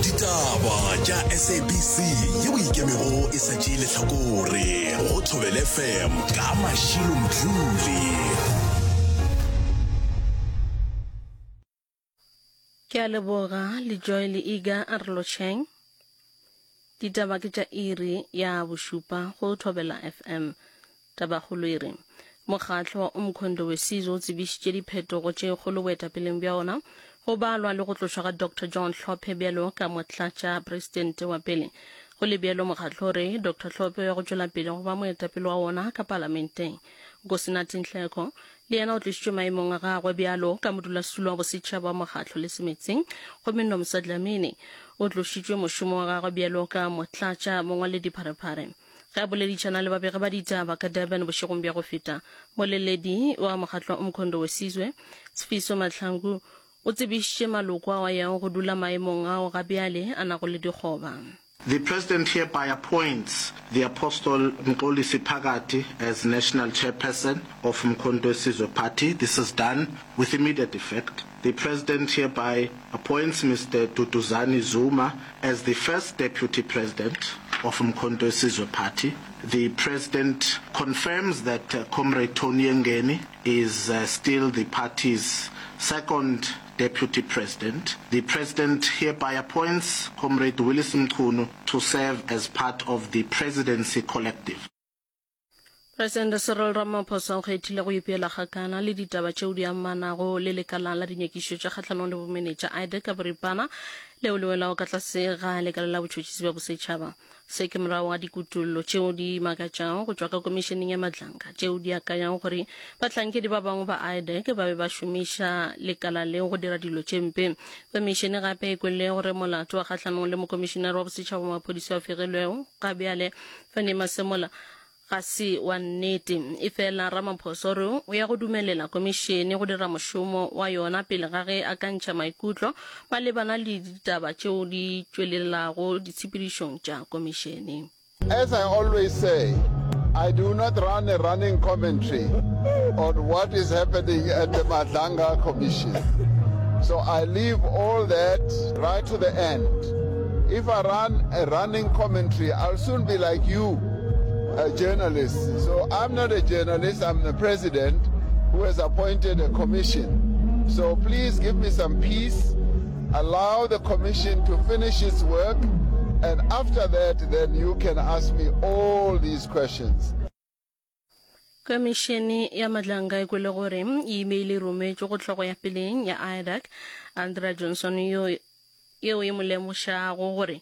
Ditaba tša SABC yeo ikemego e sa tšeile hlakore go Thobela FM ka Mashilo Mdluli. Ke a leboga le Joy le Iga Arlocheng. Ditaba ke tša iri ya bošupa go Thobela FM. Taba kgolo iri mokgatlo wa Umkhonto weSizwe o tsebišitše diphetogo tše kgolo boetapeleng bja ona go balwa le go tlošwa ga Dr. John Hlophe bjalo ka motlatša presidente wa pele. Go le bjalo mokgatlo re Dr. Hlophe ya go tšwela pele go ba moetapele wa ona ka parlamenteng. Nkosinathi Nhleko le yena o tlišitšwe maemong a gagwe bjalo ka modulasetulo wa bosetšhaba wa mokgatlo le semetseng gomme Nomsa Dlamini o tlošitšwe mošomo wa gagwe bjalo ka motlatša mongwaledi pharephare. Ga boleditšana le babega ba ditaba ka Durban bošegong bja go feta moleledi wa mokgatlo wa Umkhonto weSizwe Sifiso Mahlangu o tsebišitše maloko a yang go dula maemong ao ga bjale a nago le dikgoba. The President hereby appoints the Apostle Mxolisi Phakathi as National Chairperson of Umkhonto weSizwe Party. This is done with immediate effect. The President hereby appoints Mr. Duduzane Zuma as the first Deputy President of Umkhonto weSizwe Party. The President confirms that Comrade Tony Ngeni is still the party's second Deputy President. The President hereby appoints Comrade Willis Mchunu to serve as part of the Presidency Collective. President Cyril Ramaphosa o kgethile go ipeela kgakana le ditaba tšeo di amanago le lekalang la dinyekišo tša kgatlhanong le bomenetša IDEC ka boripana leo le welago ka tlase ga lekala la botšhotšhisi bja bosetšhaba. Se ke morago ga dikutullo tšeo di makatšago go tšwa ka komišeneng ya matlanka tšeo di akanyago gore bahlankedi ba bangwe ba IDEC ba be ba šomiša lekala leo go dira dilo tše mpe. Komišene gape e kwelele gore molato wa kgatlhanong le mokomišenare wa bosetšhaba wa maphodisa wa fegilwego ka bjale Fanny Masemola ga se wa nnete. E fela Ramaphosa re o ya go dumelela komišene go dira mošomo wa yona pele ga ge a ka ntšha maikutlo malebana le ditaba tšeo di tšwelelago ditshepedišong tša komišene. As I always say, I do not run a running commentary on what is happening at the Madlanga Commission. So I leave all that right to the end. If I run a running commentary, I'll soon be like you, a journalist. So I'm not a journalist, I'm the president who has appointed a commission. So please give me some peace, allow the commission to finish its work, and after that then you can ask me all these questions. Komishene ya Madlanga e kwele gore email rometšwe go tlhogo ya peleng ya IDEC Andrea Johnson yeo e molemošago gore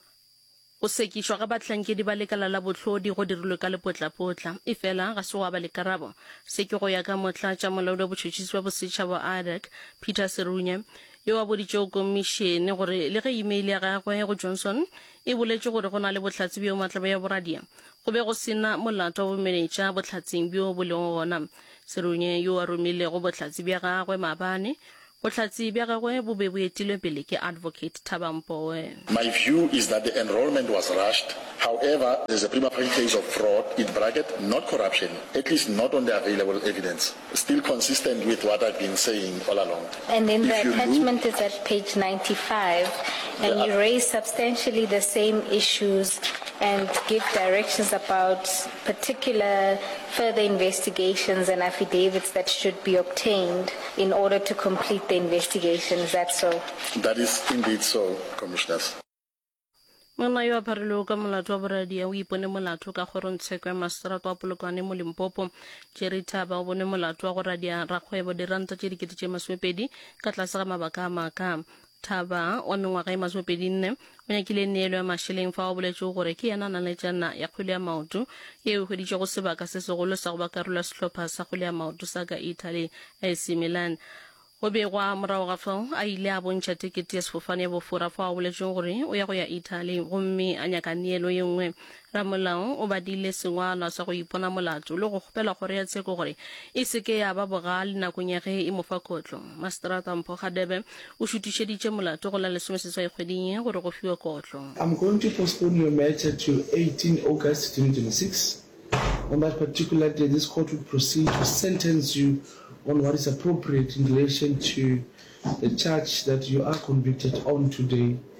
o sekišwa ga bahlankedi ba lekala la botlhodi go dirilwe ka lepotlapotla. E fela ga se wa ba le karabo se ke go ya ka motlatša molaodi wa botšhotšhisi wa bosetšhaba wa IDEC Peter Serunya yo a boditšego komišene gore le ge email ya gagwe go Johnson e boletše gore go na le bohlatsi bjo matlaba ya boradia go be go sena molato wa bomenetša bohlatsing bjo bo lego gona. Serunya yo a romilego bohlatsi bja gagwe maabane bohlatsi bja gagwe bo be bo etilwe pele ke Advocate Thaba Mpowe. My view is that the enrollment was rushed. However, there's a prima facie case of fraud, in bracket, not corruption, at least not on the available evidence. Still consistent with what I've been saying all along. And then the attachment is at page 95, and you raise substantially the same issues and give directions about particular further investigations and affidavits that should be obtained in order to complete the investigation. Is that so? That is indeed so, Commissioners. Mona yo aparelo ka molato wa boradia o ipone molato ka kgorontsheko ya Maseterata wa Polokwane mo Limpopo. Jerry Thaba o bone molato wa go radia rakgwebo diranta tše dikete tše masomepedi ka tlase ga mabaka a maka. Thaba wa mengwaga e masomepedi-nne o nyakile neelo ya mašeleng fa o boletše gore ke yena naletšana ya kgwele ya maoto yeo e hweditše go sebaka se segolo sa go ba karolo ya sehlopha sa kgwele ya maoto sa ka Italy AC Milan. Go begwa morago ga fao a ile a bontšha tekete ya sefofane ya bofora fa a boletšeng gore o ya go ya Italy gomme a nyaka neelo ye nngwe. Ramolao o badile sengwana sa go ipona molato le go kgopela gore ya tsheko gore e seke ya ba bogale nakong ya ge e mo fa kotlo. Maseterata Mpho Gadebe o šutišeditše molato go la lesomeseswai kgweding ye gore go fiwe kotlo. I'm going to postpone your matter to 18 August 2026. On that particular day, this court will proceed to sentence you on what is appropriate in relation to the charge that you are convicted on today.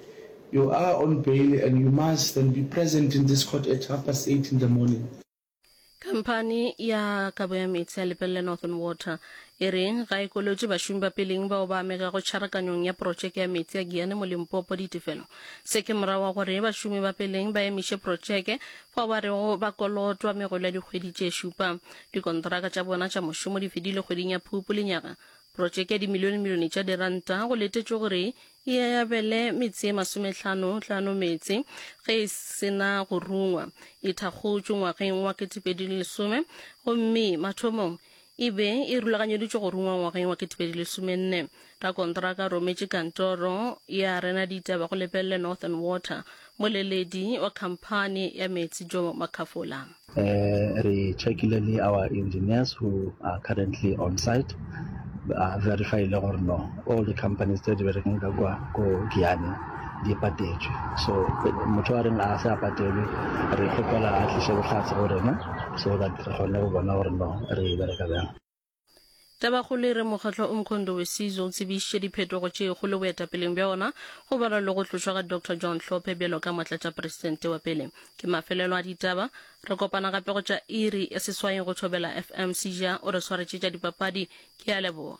you are on bail and you must then be present in this court at 8:30 in the morning. Kampani ya kabo ya metsi ya lepelle Northern Water e reng ga e kolotse bašomi ba peleng bao ba amega go tšharakanyong ya projeke ya metsi ya Giyane mo Limpopo ditefelo se ke morago wa gore bašomi ba peleng ba emiše projeke fa ba re ba kolotwa megolo ya dikgwedi tše šupa dikontraka tša bona tša mošomo di fedile kgweding ya Phupu lenyaga projeke ya dimilione tša diranta go letetšwe gore e abele metsi e 55 metsi ge e sena go rungwa e thakgotšwe ngwageng wa 2010 gomme mathomong e be e rulaganyeditšwe go rungwa ngwageng wa 2014 rakontraka rometše kantoro ya rena ditaba go lepelle Northern Water moleledi wa khamphani ya metsi Joe Makhafola. Re checkile our engineers who are currently on site verify le gore no all the companies that were working go Giyane di patetšwe so motho a reng a se a patelwe re kgopela a tliše bohlatse go rena so that re kgone go bona gore no re bereka bjang. Tabagolo re mokgatlo o Mkhondo Wesizwe o tsebišitše diphetogo tše kgolo boetapeleng bja ona go bala le go tlošwa ga Dr. John Hlophe bjalo ka motlatša presidente wa pele ke mafelelo a ditaba re kopana gape go tša iri ya seswai go thobela FM Sija o re swaretše tša dipapadi ke a leboga.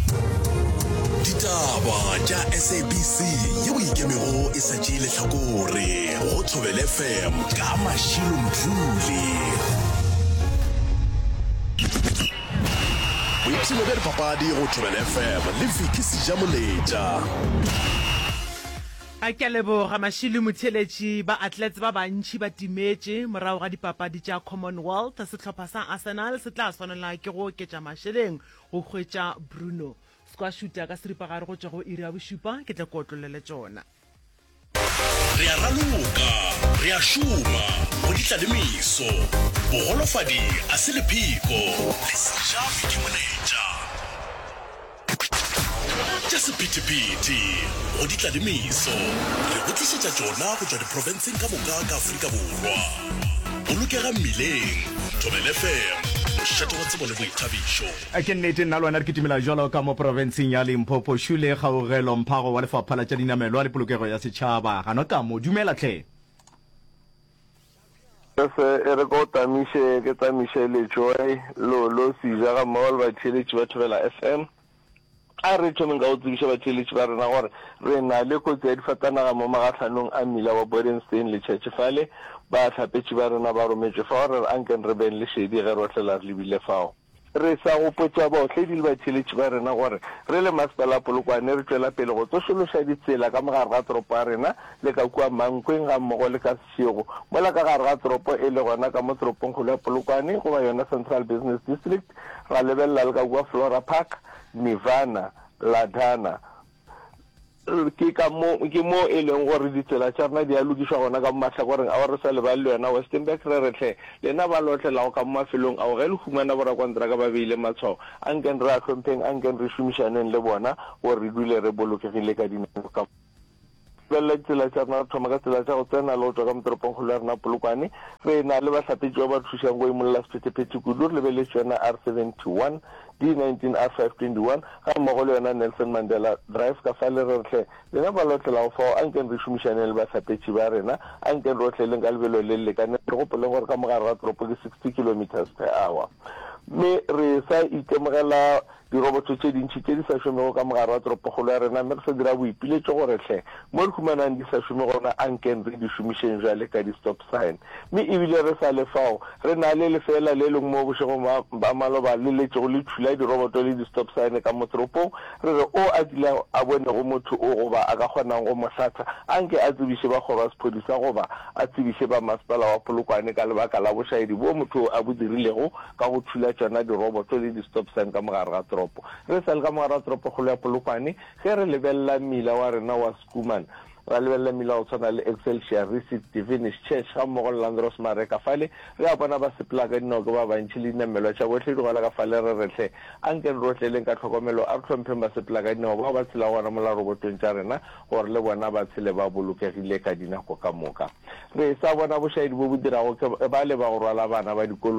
Ditaba tša SABC ye o ikemego e sa tšee lehlakore go thobela FM ka Mashilo Mthuli. Boipselo bja dipapadi go thobela FM le Viki Sijamoletša. A ke a leboga Mashilo Motheletši ba athletes ba bantši ba timetše morago ga dipapadi tša Commonwealth sehlopha sa Arsenal se tla swanela ke go oketša mašeleng go hwetša Bruno squash shooter ka seripagare go tšwa go iri ya bošupa ke tle kotlolele tšona. Re a raloka, re a šoma go ditladimiso bogolofadi a se lephiko le seja Viki Moletša tša sephethephethe go ditladimiso re go tlišetša tšona go tšwa diprofenseng ka moka ka Afrika Borwa bolokega mmileng Thobela FM mošate wa tsebo le boithabišo ke nnete nna lwana re kitimela jalo ka mo provinseng ya Limpopo Shule Kgaogelo Mphago wa lefapha la tša dinamelwa le polokego ya setšhaba gano ka mo dumela tlhe re go tamiše ke tamiše le joy lo sija ga mall ba tšheletše ba Thobela FM a re thomeng ka go tsebiša batšheletše ba rena gore re na le kotsi ya difatanaga mo magatlhanong a mmila wa Bodenstein le Tšhetšefale ba tlhapetše ba rena ba rometše fao re re anken re beng le šedi ge re otlela re lebile fao re sa gopotša baotledi le batšheletše ba rena gore re le masepala Polokwane re tšwela pele go tsošološa ditsela ka mogare ga toropo ya rena le ka kua Mankweng ga mmogo le ka Sešego mola ka gare ga toropo e le gona ka mo toropong kgolo ya Polokwane goba yona Central Business District ga lebelela le ka kua Flora Park Nirvana Ladana ke mo e leng gore ditsela tša rena di a lokišwa gona ka mo mahlakoreng a re sa lebale le yona Westenberg re retlhe lena ba lotlelago ka mo mafelong ao ge le humana borakontraka ba beile matshwao anken re a hlompheng anken re šomišaneng le bona gore re dule re bolokegile ka dinako ka bella tsela tša rena re thoma ka tsela tša go tsena le go tswa ka motoropong kgolo ya rena Polokwane re na le bahlapetši ba ba thušang go imolola sephethephethe kudu re lebeletše yona R71 D19 R521 ga mmogo le yona Nelson Mandela Drive ka fa le re tle lena ba lotlelago fao anken re šomišaneng le bahlapetši ba rena anken re otleleng ka lebelo le lekane re gopoleng gore ka mogare ga toropo ke 60 kilometers per hour mme re sa itemogela diroboto tše dintšhi tše di sa šomego ka mogare wa toropokgolo ya rena mme re sa dira boipiletšo gore tlhe mo re humanang di sa šome gona anken re di šomišeng jale ka di-stop sign mme ebile re sa lefao re na le lefela le leng mo bošego ba maloba le letšego le thula diroboto le di-stop sign ka mo toropong re re o a dile a bonego motho o goba a ka kgonang go mohlatha anke a tsebiše ba kgoro wa sephodisa goba a tsebiše ba masepala wa Polokwane ka lebaka la bošaedi bo motho a bo dirilego ka go thula tšona diroboto le di-stop sign ka mogare ga toropo re sa le ka mogare wa toropo kgolo ya Polokwane ge re lebelela mmila wa rena wa Schoeman ra lebelela mmila o tshwana le Excelsior Receipt Divinish Church ga mmogo le Landros Mare ka fale re a bona ba sepela ka dinao ke ba bantšhi le dinamelwa tša botlhe di gola ka fale re retlhe anke re rotleleng ka tlhokomelo a re tlhompheng ba sepela ka dinao bao ba tshela gona mo larobotong tša rena gore le bona ba tshele ba bolokegile ka dinako ka moka re sa bona bošaedi bo bo dirago ba le ba go rwala bana ba dikolo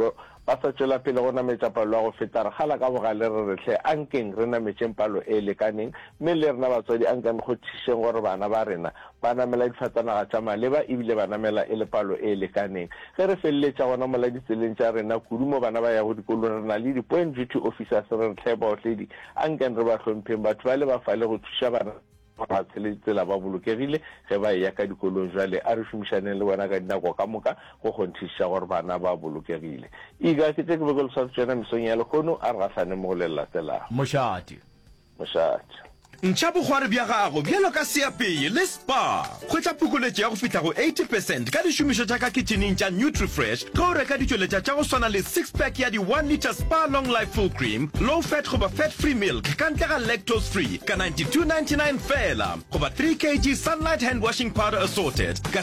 ba sa tswela pele go nametša palo ya go feta re gala ka bogale re retlhe a nkeng re nametšeng palo e lekaneng mme le rena batswadi a nkeng go thišeng gore bana ba rena ba namela difatsanaga tša maleba ebile ba namela e le palo e lekaneng ge re feleletša gona mola ditseleng tša rena kudu mo bana ba ya go dikolong re na le di-point duty officers re retlhe baotledi a nkeng re ba hlompheng batho ba le ba fale go thuša bana ba tsela ba bolokegile ge ba ya ka dikolong jwale a re šomišaneng le bona ka dinako ka moka go kgonthiša gore bana ba bolokegile iga ke tse ke bekoloswa tsena mesong ya lekgono a re gahlane mo go lelatelang mošate ntšha bogware bja gago bjalo ka seapeye le spa go tla phokoletso ya go fihla go 80% ka dišomišo tša ka kitcheneng tša nutrifresh ge o reka ditšweletša tša go swana le 6-pack ya di 1 liter spa long life full cream low fat goba fat free milk ka ntle ga lactose free ka 92.99 fela goba 3 kg sunlight hand washing powder assorted ka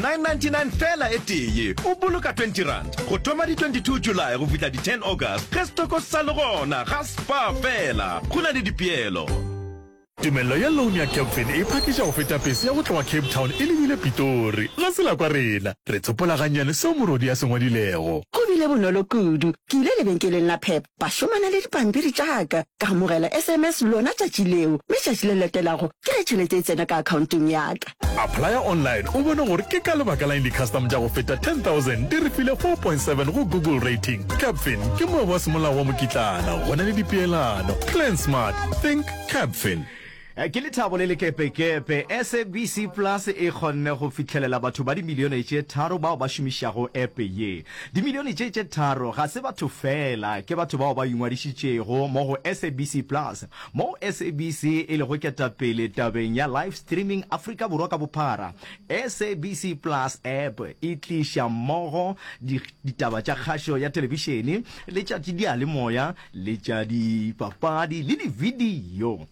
79.99 fela e tee o boloka 20 rand go thoma di 22 July go fihla di 10 August ge stoko sa le gona ga spa fela go na le dipeelo. Tumelo ya loan ya Capfin e phakisa go feta pese ya go tloga Cape Town e lebile Pitori ga sela kwa rena re tsopola ganyane seo morodi ya sengwadilego go bile bonolo kudu ke ile lebenkeleng la Pep ba šomana le dipampiri jaaka ka amogela SMS lona tšatši leo mme tšatši le letelago ke re tšhelete e tsena ka accountong ya ka apply online o bona gore ke ka lebaka la di-custom tša go feta 10,000 di re file 4.7 go Google rating. Capfin ke moa wa semolao wa mokitlana go na le dipeelano. Plan smart, think Capfin. ke lethabo le lekepekepe SABC Plus e kgonne go fitlhelela batho ba dimilione tše tharo bao ba šomišago app ye dimilione tše tharo ga se batho fela ke batho bao ba ingwadišitšego mo go SABC Plus mo SABC e le go ketapele tabeng ya live streaming Afrika Borwa ka bophara. SABC Plus app e tliša mmogo ditaba tša kgašo ya televišene le tša diyalemoya le tša dipapadi le di-video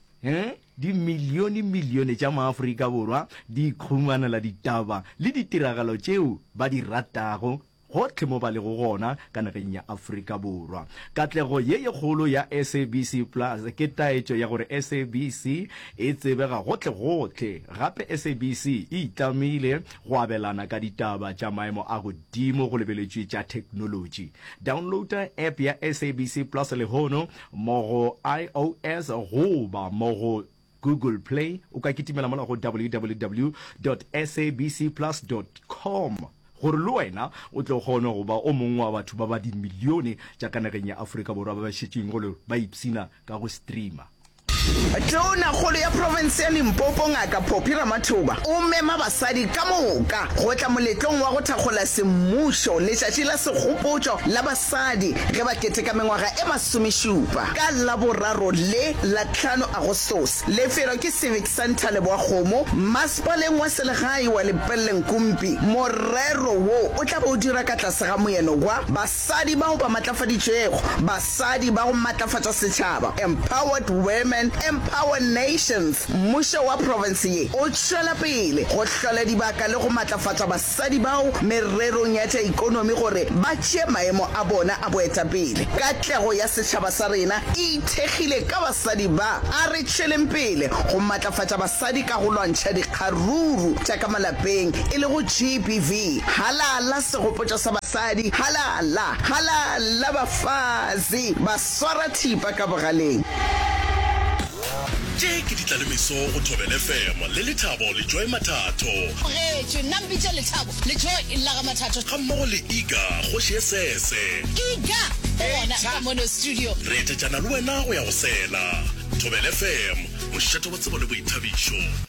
di milione tša maAfrika Borwa di khumanela ditaba le ditiragalo tšeo ba di ratago gotlhe mo ba le go gona ka nageng ya Afrika Borwa. Katlego ye kgolo ya SABC Plus ke taetšo ya gore SABC e tsebega gotlhe gape SABC e itlamile go abelana ka ditaba tša maemo a godimo go lebeletšwe tša technology. Downloada app ya SABC Plus lehono mo go iOS goba mo go Google Play o ka kitimela mola go www.sabcplus.com gore le wena o tlo kgona go ba o mongwe wa batho ba ba di milione tša ka nageng ya Afrika Borwa ba ba šetšeng go ba ipsina ka go streama. Tona kgolo ya province ya Limpopo ngaka Phophi Ramathuba o mema basadi ka moka go tla moletlong wa go thakgola semmušo letšatši la segopotšo la basadi ge ba keteka mengwaga e 17 ka Laboraro le la 5 Agostose. Lefelo ke Civic Center le Boakgomo masepaleng wa selegae wa Lepelle Nkumpi. Morero wo o tla bo dira ka tlase ga moeno wa basadi bao ba matlafaditšego basadi ba go matlafatša setšhaba empowered women empower nations. Mmušo wa province ye o tšwela pele go hlola dibaka le go matlafatša basadi bao mererong ya tša ikonomi gore ba tšee maemo a bona a boetapele. Katlego ya setšhaba sa rena e ithekgile ka basadi ba a re tšweleng pele go matlafatša basadi ka go lwantšha dikgaruru tša ka malapeng e le go GBV. Halala segopotšo sa basadi, halala bafazi ba swara thipa ka bogaleng. tše ke ditlalemeso go Thobela FM le Lethabo le Joy Mathato ge nna mbitša Lethabo le Joy e llaga Mathato ga mmogo le Iga Kgoši Esese Iga bona ka mono studio re etetšana le wena go ya go sela Thobela FM mošato wa tsebo le boithabišo.